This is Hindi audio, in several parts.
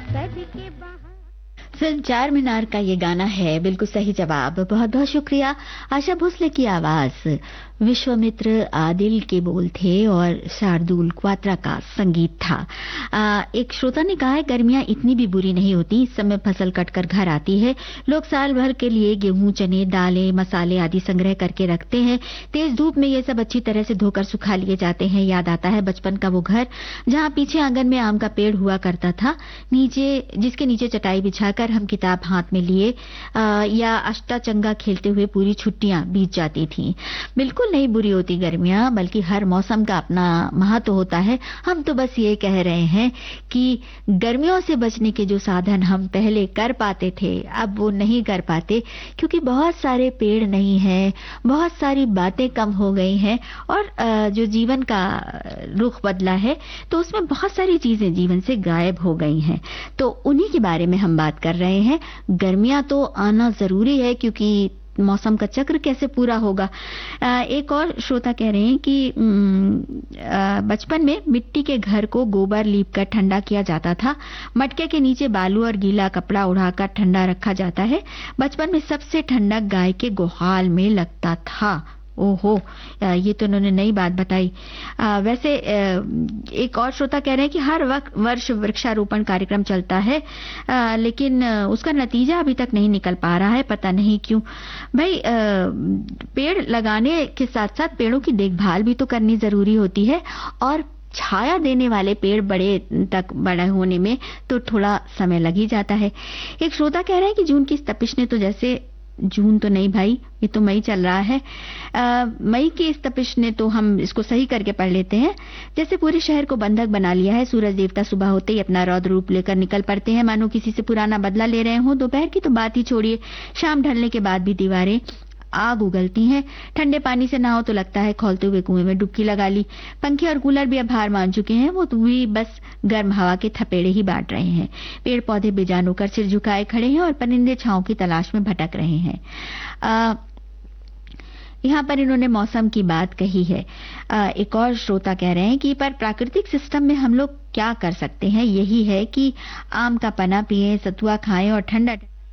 फिल्म चार मीनार का ये गाना है, बिल्कुल सही जवाब। बहुत बहुत शुक्रिया। आशा भोसले की आवाज, विश्वामित्र आदिल के बोल थे और शार्दुल क्वात्रा का संगीत था। एक श्रोता ने कहा है गर्मियां इतनी भी बुरी नहीं होती, इस समय फसल कटकर घर आती है, लोग साल भर के लिए गेहूं, चने, दालें, मसाले आदि संग्रह करके रखते हैं। तेज धूप में ये सब अच्छी तरह से धोकर सुखा लिए जाते हैं। याद आता है बचपन का वो घर जहां पीछे आंगन में आम का पेड़ हुआ करता था, जिसके नीचे चटाई बिछाकर हम किताब हाथ में लिए या अष्टाचंगा खेलते हुए पूरी छुट्टियां बीत जाती थी। बिल्कुल नहीं बुरी होती गर्मियां, बल्कि हर मौसम का अपना महत्व होता है। हम तो बस ये कह रहे हैं कि गर्मियों से बचने के जो साधन हम पहले कर पाते थे, अब वो नहीं कर पाते, क्योंकि बहुत सारे पेड़ नहीं हैं, बहुत सारी बातें कम हो गई हैं और जो जीवन का रुख बदला है तो उसमें बहुत सारी चीजें जीवन से गायब हो गई हैं। तो उन्हीं के बारे में हम बात कर रहे हैं। गर्मियां तो आना जरूरी है, क्योंकि मौसम का चक्र कैसे पूरा होगा। एक और श्रोता कह रहे हैं कि बचपन में मिट्टी के घर को गोबर लीपकर ठंडा किया जाता था, मटके के नीचे बालू और गीला कपड़ा उड़ाकर ठंडा रखा जाता है। बचपन में सबसे ठंडक गाय के गोहाल में लगता था। ओहो, ये तो उन्होंने नई बात बताई। वैसे एक और श्रोता कह रहे हैं कि हर वर्ष वृक्षारोपण कार्यक्रम चलता है, लेकिन उसका नतीजा अभी तक नहीं निकल पा रहा है, पता नहीं क्यों। भाई, पेड़ लगाने के साथ साथ पेड़ों की देखभाल भी तो करनी जरूरी होती है, और छाया देने वाले पेड़ बड़े होने में तो थोड़ा समय लग ही जाता है। एक श्रोता कह रहे हैं कि जून की इस तपिश ने तो जैसे, जून तो नहीं भाई, ये तो मई चल रहा है, मई की इस तपिश ने तो, हम इसको सही करके पढ़ लेते हैं, जैसे पूरे शहर को बंधक बना लिया है। सूरज देवता सुबह होते ही अपना रौद्र रूप लेकर निकल पड़ते हैं, मानो किसी से पुराना बदला ले रहे हों। दोपहर की तो बात ही छोड़िए, शाम ढलने के बाद भी दीवारें आग उगलती हैं। ठंडे पानी से नहाओ तो लगता है खौलते हुए कुएं में डुबकी लगा ली। पंखे और कूलर भी अब हार मान चुके हैं, वो तो भी बस गर्म हवा के थपेड़े ही बांट रहे हैं। पेड़ पौधे बेजान होकर सिर झुकाए खड़े हैं और परिंदे छांव की तलाश में भटक रहे हैं। यहाँ पर इन्होंने मौसम की बात कही है। एक और श्रोता कह रहे हैं कि पर प्राकृतिक सिस्टम में हम लोग क्या कर सकते हैं, यही है कि आम का पना पिएं, सतुआ खाएं और ठंडा।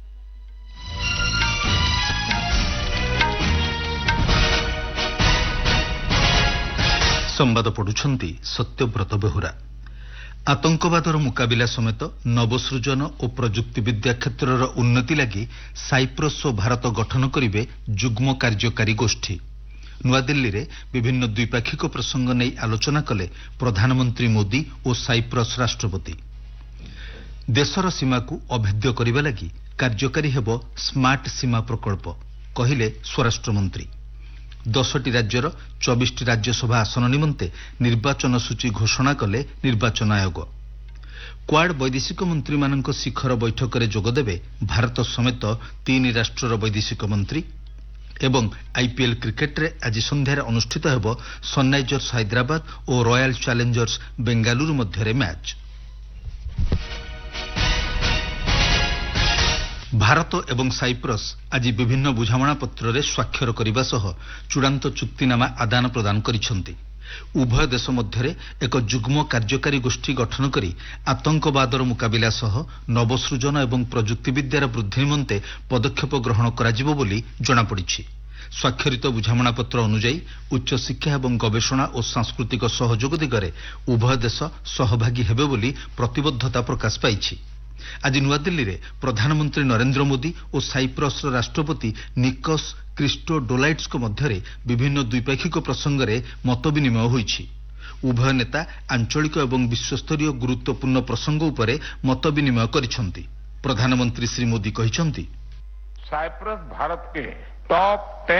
संवाद पढ़ुछंती सत्यव्रत बेहुरा। आतंकवादर मुकाबिला समेत नवसृजन और प्रजुक्ति विद्या क्षेत्रर उन्नति लगी साइप्रस और भारत गठन करिवे जुग्म कार्यकारी गोष्ठी। नुआदिल्ली रे विभिन्न द्विपाक्षिक प्रसंग नहीं आलोचना कले प्रधानमंत्री मोदी और साइप्रस राष्ट्रपति। देशर सीमा को अभेद्य करने लगी कार्यकारी हेब स्मार्ट सीमा प्रकल्प, कहिले स्वराष्ट्र मंत्री। 10टी राज्यर 24टी राज्यसभा आसन निमंते निर्वाचन सूची घोषणा कले निर्वाचन आयोग। क्वाड वैदेशिक मंत्री मानक शिखर बैठक में जोगदेवे भारत समेत 3 राष्ट्रर वैदेशिक मंत्री। एवं आईपीएल क्रिकेट रे आज संध्यारे अनुष्ठित हेब सनराइजर्स हैदराबाद और रॉयल चैलेंजर्स बेंगालुरु मध्य मैच। भारत एवं साइप्रस आज विभिन्न बुझामणा पत्र रे स्वाक्षर करने सह चूड़ांत चुक्तिनामा आदान प्रदान करिसेंति। उभय देश मध्य एक जुग्म कार्यकारी गोष्ठी गठन करी आतंकवादर मुकाबिला सह नवसृजन एवं प्रजुक्ति विद्यार वृद्धि निमंते पदक्षेप ग्रहण कराजिबो बोली जଣାपड़िछि। स्वाक्षरित बुझामणा पत्र अनुଯାयी उच्च शिक्षा एवं गवेषणा और सांस्कृतिक सहयोग दिगरे उभय देश सहभागी हेबे बोली प्रतिबद्धता प्रकाश पाइछि। आज नुआदिल्ली रे प्रधानमंत्री नरेंद्र मोदी और साइप्रस राष्ट्रपति निकोस क्रिस्टोडोलाइट्स को मध्य विभिन्न द्विपाक्षिक प्रसंग में मत विनिमय होइछि। उभय नेता आंचलिक एवं विश्वस्तरीय गुरुत्वपूर्ण प्रसंग उपरे मत विनिमय करिसेंति। प्रधानमंत्री श्री मोदी कहिसेंति, साइप्रस भारत के टॉप 10